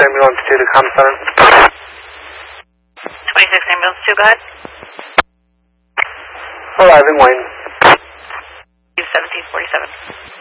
Ambulance 2 to Com Center. 26 Ambulance 2, go ahead. Arriving Wayne. 1747.